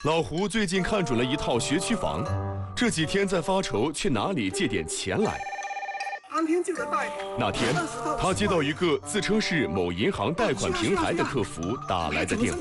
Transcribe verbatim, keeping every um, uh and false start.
老胡最近看准了一套学区房，这几天在发愁去哪里借点钱来。 当天就得贷。 那天，他接到一个自称是某银行贷款平台的客服打来的电